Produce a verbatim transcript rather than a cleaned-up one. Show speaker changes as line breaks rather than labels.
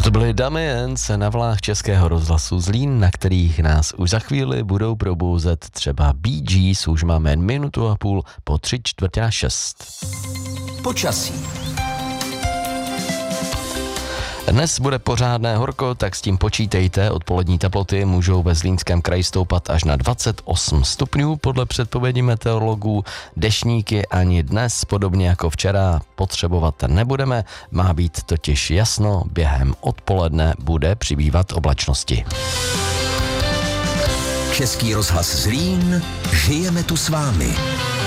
To byly Damiens na vlnách Českého rozhlasu Zlín, na kterých nás už za chvíli budou probouzet třeba Bee Gees. Už máme jen minutu a půl po tři čtvrtě na šest.
Počasí.
Dnes bude pořádné horko, tak s tím počítejte. Odpolední teploty můžou ve Zlínském kraji stoupat až na dvacet osm stupňů podle předpovědí meteorologů. Deštníky ani dnes, podobně jako včera, potřebovat nebudeme. Má být totiž jasno, během odpoledne bude přibývat oblačnosti.
Český rozhlas Zlín, žijeme tu s vámi.